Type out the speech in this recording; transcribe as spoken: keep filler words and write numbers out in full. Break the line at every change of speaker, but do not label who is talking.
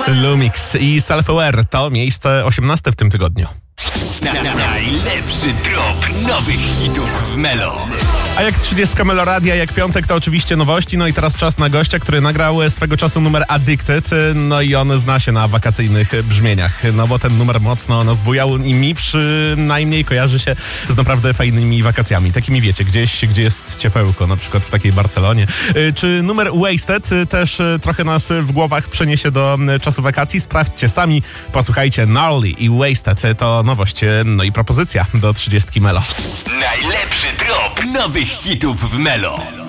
Lumix i Self-Aware to miejsce osiemnaste w tym tygodniu.
Na, na, najlepszy drop nowych hitów w Melo.
A jak trzydziestka Meloradia, jak piątek, to oczywiście nowości. No i teraz czas na gościa, który nagrał swego czasu numer Addicted. No i on zna się na wakacyjnych brzmieniach. No bo ten numer mocno nas bujał i mi przynajmniej kojarzy się z naprawdę fajnymi wakacjami. Takimi wiecie, gdzieś, gdzie jest ciepełko, na przykład w takiej Barcelonie. Czy numer Wasted też trochę nas w głowach przeniesie do czasu wakacji? Sprawdźcie sami. Posłuchajcie, Gnarly i Wasted to nowość, no i propozycja do trzydziestki Melo.
Najlepszy drop nowych hitów w Melo.